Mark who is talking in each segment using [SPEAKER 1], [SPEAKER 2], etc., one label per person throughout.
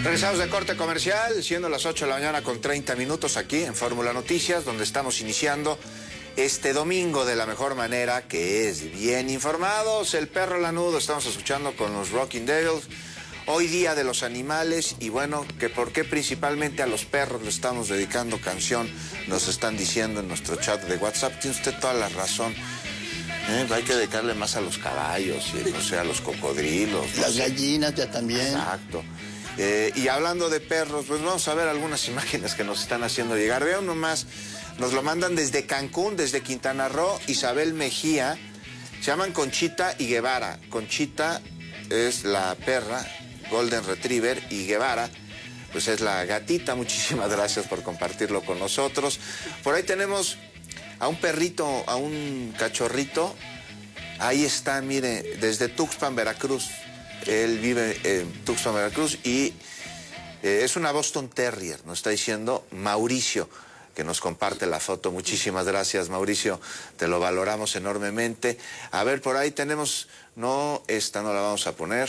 [SPEAKER 1] Regresamos de corte comercial, siendo las 8 de la mañana con 30 minutos aquí en Fórmula Noticias, donde estamos iniciando este domingo de la mejor manera, que es bien informados. El perro lanudo, estamos escuchando con los Rocking Devils. Hoy día de los animales, y bueno, que por qué principalmente a los perros le estamos dedicando canción, nos están diciendo en nuestro chat de WhatsApp. Tiene usted toda la razón. Hay que dedicarle más a los caballos, y no sé, a los cocodrilos.
[SPEAKER 2] Las gallinas ya también.
[SPEAKER 1] Exacto. Y hablando de perros, pues vamos a ver algunas imágenes que nos están haciendo llegar. Vean nomás, nos lo mandan desde Cancún, desde Quintana Roo, Isabel Mejía. Se llaman Conchita y Guevara. Conchita es la perra, Golden Retriever, y Guevara, pues es la gatita. Muchísimas gracias por compartirlo con nosotros. Por ahí tenemos a un perrito, a un cachorrito. Ahí está, mire, desde Tuxpan, Veracruz. Él vive en Tuxpan, Veracruz, y es una Boston Terrier, nos está diciendo Mauricio, que nos comparte la foto. Muchísimas gracias, Mauricio, te lo valoramos enormemente. A ver, por ahí tenemos, no, esta no la vamos a poner.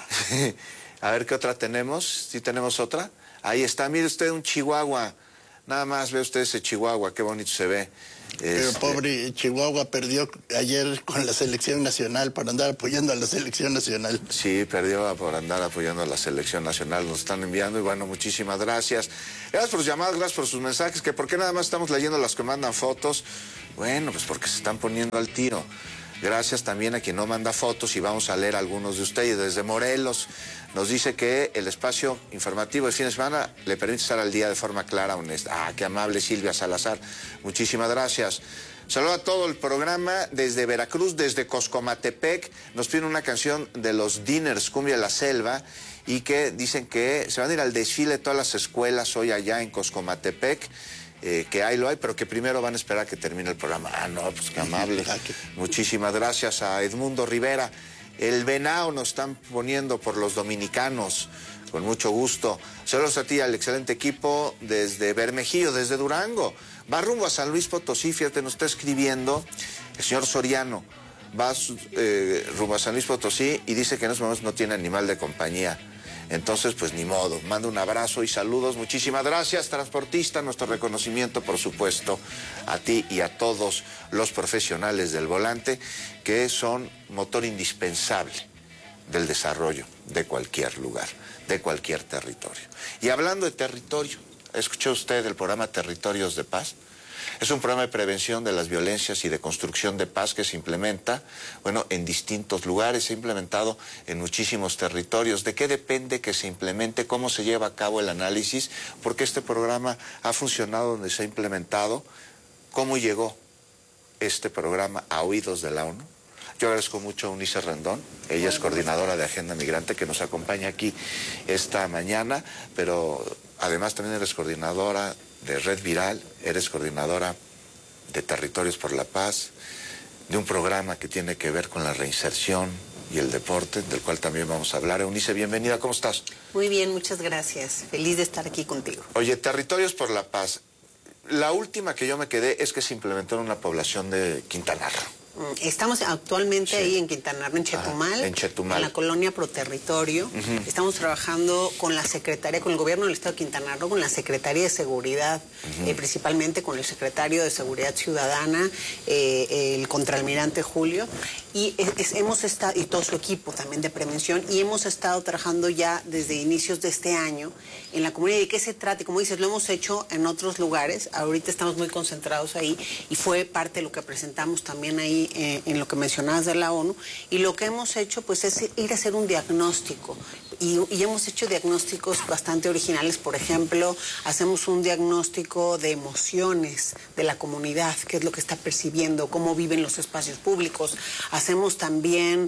[SPEAKER 1] A ver, ¿qué otra tenemos? ¿Sí tenemos otra? Ahí está, mire usted, un chihuahua. Nada más ve usted ese chihuahua, qué bonito se ve.
[SPEAKER 2] Pero pobre Chihuahua perdió ayer con la selección nacional por andar apoyando a la selección nacional.
[SPEAKER 1] Sí, perdió por andar apoyando a la selección nacional. Nos están enviando y bueno, muchísimas gracias. Gracias por sus llamadas, gracias por sus mensajes. Que ¿por qué nada más estamos leyendo las que mandan fotos? Bueno, pues porque se están poniendo al tiro. Gracias también a quien no manda fotos, y vamos a leer algunos de ustedes. Desde Morelos nos dice que el espacio informativo de fin de semana le permite estar al día de forma clara, honesta. Ah, qué amable Silvia Salazar. Muchísimas gracias. Saludo a todo el programa desde Veracruz, desde Coscomatepec. Nos piden una canción de los Dinners, Cumbia de la Selva, y que dicen que se van a ir al desfile de todas las escuelas hoy allá en Coscomatepec. Que ahí lo hay, pero que primero van a esperar a que termine el programa. Ah, no, pues qué amable. Muchísimas gracias a Edmundo Rivera. El venao nos están poniendo por los dominicanos, con mucho gusto. Saludos a ti, al excelente equipo desde Bermejillo, desde Durango. Va rumbo a San Luis Potosí, fíjate, nos está escribiendo el señor Soriano. Va rumbo a San Luis Potosí y dice que en estos momentos no tiene animal de compañía. Entonces, pues ni modo, mando un abrazo y saludos. Muchísimas gracias, transportista. Nuestro reconocimiento, por supuesto, a ti y a todos los profesionales del volante, que son motor indispensable del desarrollo de cualquier lugar, de cualquier territorio. Y hablando de territorio, ¿escuchó usted el programa Territorios de Paz? Es un programa de prevención de las violencias y de construcción de paz que se implementa, bueno, en distintos lugares, se ha implementado en muchísimos territorios. ¿De qué depende que se implemente? ¿Cómo se lleva a cabo el análisis? ¿Por qué este programa ha funcionado donde se ha implementado? ¿Cómo llegó este programa a oídos de la ONU? Yo agradezco mucho a Eunice Rendón, ella es coordinadora de Agenda Migrante, que nos acompaña aquí esta mañana, pero además también eres coordinadora de Red Viral, eres coordinadora de Territorios por la Paz, de un programa que tiene que ver con la reinserción y el deporte, del cual también vamos a hablar. Eunice, bienvenida, ¿cómo estás?
[SPEAKER 3] Muy bien, muchas gracias. Feliz de estar aquí contigo.
[SPEAKER 1] Oye, Territorios por la Paz, la última que yo me quedé es que se implementó en una población de Quintana Roo.
[SPEAKER 3] Estamos actualmente ahí en Quintana Roo, en Chetumal, en la colonia Proterritorio. Estamos trabajando con la Secretaría, con el Gobierno del Estado de Quintana Roo, con la Secretaría de Seguridad, principalmente con el Secretario de Seguridad Ciudadana, el Contraalmirante Julio, y hemos estado, y todo su equipo también de prevención, y hemos estado trabajando ya desde inicios de este año en la comunidad. ¿De qué se trata? Y como dices, lo hemos hecho en otros lugares, ahorita estamos muy concentrados ahí, y fue parte de lo que presentamos también ahí en lo que mencionabas de la ONU, y lo que hemos hecho pues es ir a hacer un diagnóstico, y hemos hecho diagnósticos bastante originales. Por ejemplo, hacemos un diagnóstico de emociones de la comunidad, qué es lo que está percibiendo, cómo viven los espacios públicos. Hacemos también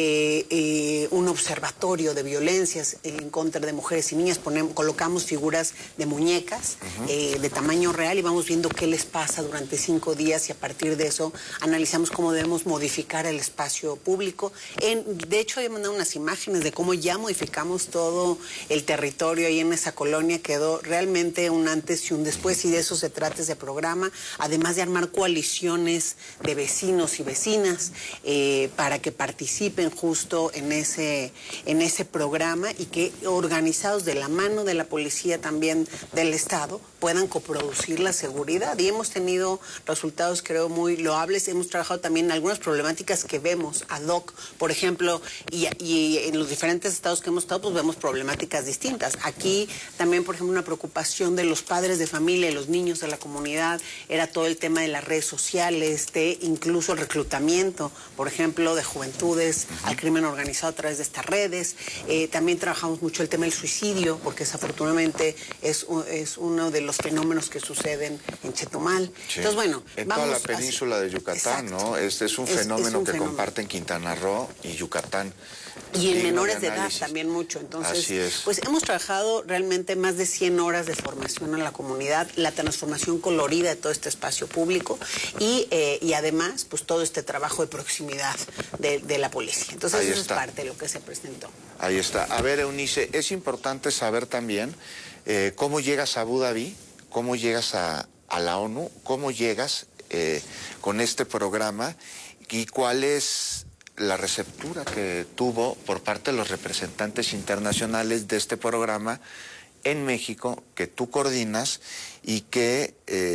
[SPEAKER 3] un observatorio de violencias en contra de mujeres y niñas. Colocamos figuras de muñecas de tamaño real y vamos viendo qué les pasa durante 5 días, y a partir de eso analizamos cómo debemos modificar el espacio público. De hecho, he mandado unas imágenes de cómo ya modificamos abarcamos todo el territorio ahí en esa colonia, quedó realmente un antes y un después, y de eso se trata ese programa, además de armar coaliciones de vecinos y vecinas para que participen justo en ese programa y que organizados de la mano de la policía también del Estado puedan coproducir la seguridad. Y hemos tenido resultados, creo, muy loables. Hemos trabajado también en algunas problemáticas que vemos ad hoc, por ejemplo, y en los diferentes estados que hemos estado, pues vemos problemáticas distintas. Aquí también, por ejemplo, una preocupación de los padres de familia y los niños de la comunidad era todo el tema de las redes sociales, de incluso el reclutamiento, por ejemplo, de juventudes al crimen organizado a través de estas redes. También trabajamos mucho el tema del suicidio, porque desafortunadamente es uno de los fenómenos que suceden en Chetumal.
[SPEAKER 1] Sí.
[SPEAKER 3] Entonces, bueno,
[SPEAKER 1] en toda la península de Yucatán,
[SPEAKER 3] exacto.
[SPEAKER 1] ¿no? Es un fenómeno que comparten Quintana Roo y Yucatán.
[SPEAKER 3] Y en menores de edad también mucho. Entonces,
[SPEAKER 1] así es.
[SPEAKER 3] Pues hemos trabajado realmente más de 100 horas de formación en la comunidad, la transformación colorida de todo este espacio público y además, pues todo este trabajo de proximidad de la policía. Entonces, eso es parte de lo que se presentó.
[SPEAKER 1] Ahí está. A ver, Eunice, es importante saber también cómo llegas a Abu Dhabi, cómo llegas a la ONU, cómo llegas con este programa y cuál es la receptura que tuvo por parte de los representantes internacionales de este programa en México, que tú coordinas y que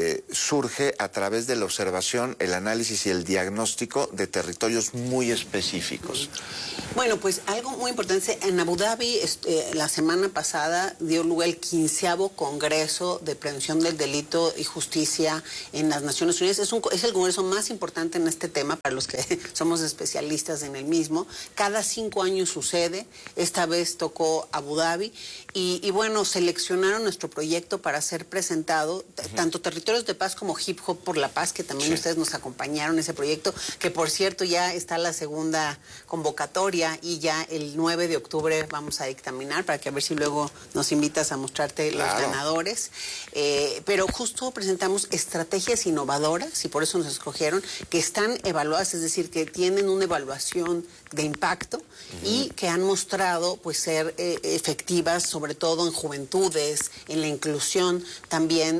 [SPEAKER 1] surge a través de la observación, el análisis y el diagnóstico de territorios muy específicos.
[SPEAKER 3] Bueno, pues algo muy importante, en Abu Dhabi la semana pasada dio lugar el 15º Congreso de Prevención del Delito y Justicia en las Naciones Unidas. Es el congreso más importante en este tema para los que somos especialistas en el mismo. Cada 5 años sucede, esta vez tocó Abu Dhabi y bueno, seleccionaron nuestro proyecto para ser presentado, tanto Territorios de Paz como Hip Hop por la Paz, que también ustedes nos acompañaron en ese proyecto, que por cierto ya está la segunda convocatoria y ya el 9 de octubre vamos a dictaminar para que a ver si luego nos invitas a mostrarte los ganadores. Pero justo presentamos estrategias innovadoras y por eso nos escogieron, que están evaluadas, es decir, que tienen una evaluación de impacto y que han mostrado pues ser efectivas, sobre todo en juventudes, en la inclusión también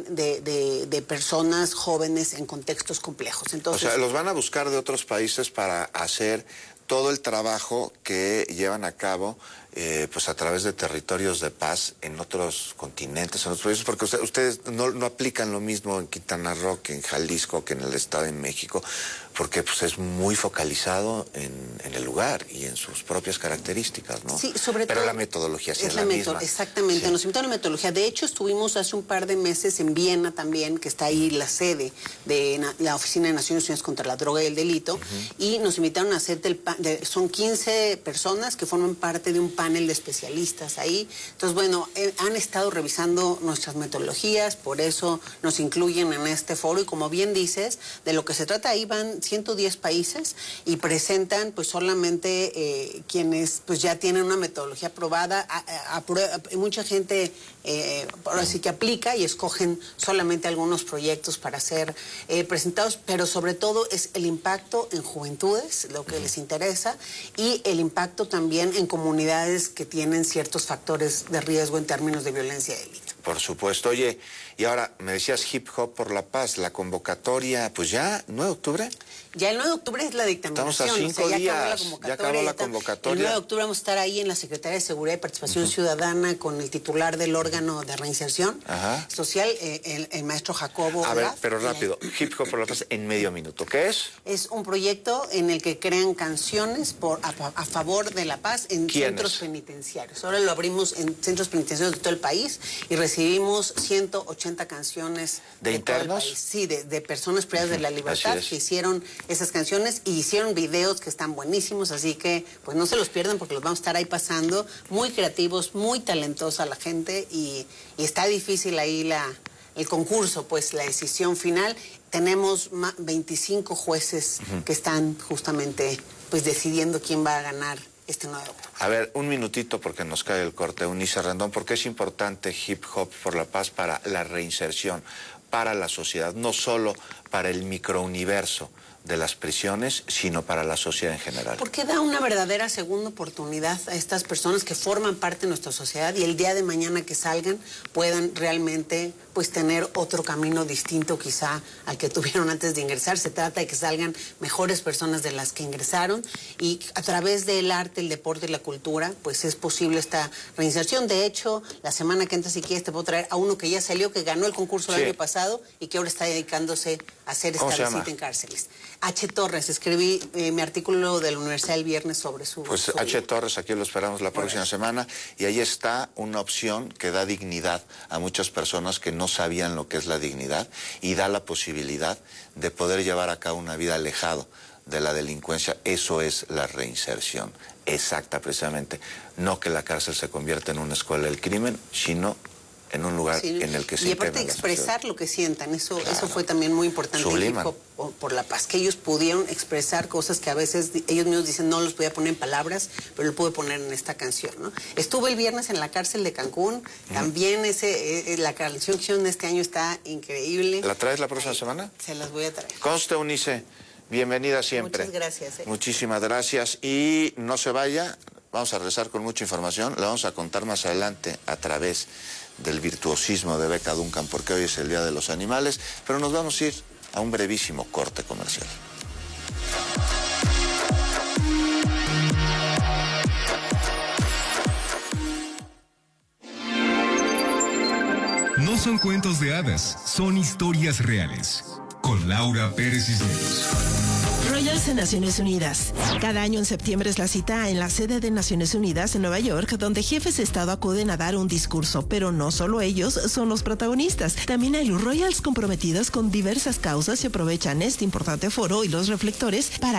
[SPEAKER 3] de personas jóvenes en contextos complejos. Entonces,
[SPEAKER 1] o sea, los van a buscar de otros países para hacer todo el trabajo que llevan a cabo pues a través de Territorios de Paz en otros continentes, en otros países, porque ustedes no aplican lo mismo en Quintana Roo que en Jalisco, que en el Estado de México, porque pues es muy focalizado en el lugar y en sus propias características, ¿no?
[SPEAKER 3] Sí, sobre todo.
[SPEAKER 1] Pero la metodología sí es la misma.
[SPEAKER 3] Exactamente, sí. Nos invitaron a la metodología. De hecho, estuvimos hace un par de meses en Viena también, que está ahí la sede de la Oficina de Naciones Unidas contra la Droga y el Delito, y nos invitaron a hacer son 15 personas que forman parte de un panel de especialistas ahí. Entonces, bueno, han estado revisando nuestras metodologías, por eso nos incluyen en este foro, y como bien dices, de lo que se trata ahí van 110 países y presentan pues solamente quienes pues ya tienen una metodología aprobada. Mucha gente ahora sí que aplica y escogen solamente algunos proyectos para ser presentados, pero sobre todo es el impacto en juventudes, lo que les interesa, y el impacto también en comunidades que tienen ciertos factores de riesgo en términos de violencia y delito.
[SPEAKER 1] Por supuesto. Oye, y ahora me decías Hip Hop por la Paz, la convocatoria, pues ya, 9 de octubre.
[SPEAKER 3] Ya el 9 de octubre es la dictaminación.
[SPEAKER 1] Estamos a 5 días, ya acabó la convocatoria.
[SPEAKER 3] El 9 de octubre vamos a estar ahí en la Secretaría de Seguridad y Participación Ciudadana con el titular del órgano de reinserción social, el maestro Jacobo.
[SPEAKER 1] A ver, pero rápido, Hip Hop por la Paz en medio minuto, ¿qué es?
[SPEAKER 3] Es un proyecto en el que crean canciones a favor de la paz en centros penitenciarios. Ahora lo abrimos en centros penitenciarios de todo el país y recibimos 180 canciones
[SPEAKER 1] de internos.
[SPEAKER 3] Todo el país. Sí, de personas privadas de la libertad que hicieron esas canciones y hicieron videos que están buenísimos, así que pues no se los pierdan porque los vamos a estar ahí pasando. Muy creativos, muy talentosa la gente y está difícil ahí el concurso, pues la decisión final. Tenemos 25 jueces que están justamente pues decidiendo quién va a ganar este 9 de octubre.
[SPEAKER 1] A ver, un minutito porque nos cae el corte. Eunice Rendón, ¿por qué es importante Hip Hop por la Paz para la reinserción, para la sociedad, no solo para el microuniverso de las prisiones, sino para la sociedad en general.
[SPEAKER 3] Porque da una verdadera segunda oportunidad a estas personas que forman parte de nuestra sociedad y el día de mañana que salgan puedan realmente pues tener otro camino distinto quizá al que tuvieron antes de ingresar. Se trata de que salgan mejores personas de las que ingresaron y a través del arte, el deporte y la cultura pues es posible esta reinserción. De hecho, la semana que entra, si quieres, te puedo traer a uno que ya salió, que ganó el concurso el año pasado y que ahora está dedicándose a hacer esta visita en cárceles. H. Torres, escribí mi artículo de la Universidad el viernes sobre su...
[SPEAKER 1] Pues H. Torres, aquí lo esperamos la próxima semana, y ahí está una opción que da dignidad a muchas personas que no sabían lo que es la dignidad y da la posibilidad de poder llevar a cabo una vida alejado de la delincuencia. Eso es la reinserción exacta, precisamente. No que la cárcel se convierta en una escuela del crimen, sino en un lugar en el que se...
[SPEAKER 3] Y aparte de expresar lo que sientan, eso fue también muy importante en Hip Hop por la Paz, que ellos pudieron expresar cosas que a veces ellos mismos dicen no los podía poner en palabras, pero lo pude poner en esta canción, ¿no? Estuve el viernes en la cárcel de Cancún, también la canción que hicieron este año está increíble.
[SPEAKER 1] ¿La traes la próxima semana?
[SPEAKER 3] Se las voy a traer.
[SPEAKER 1] Conste, Eunice, bienvenida siempre.
[SPEAKER 3] Muchas gracias.
[SPEAKER 1] Muchísimas gracias, y no se vaya, vamos a regresar con mucha información, la vamos a contar más adelante a través del virtuosismo de Beca Duncan, porque hoy es el Día de los Animales, pero nos vamos a ir a un brevísimo corte comercial.
[SPEAKER 4] No son cuentos de hadas, son historias reales. Con Laura Pérez Cisneros.
[SPEAKER 5] Royals en Naciones Unidas. Cada año en septiembre es la cita en la sede de Naciones Unidas en Nueva York, donde jefes de Estado acuden a dar un discurso, pero no solo ellos son los protagonistas. También hay Royals comprometidos con diversas causas y aprovechan este importante foro y los reflectores para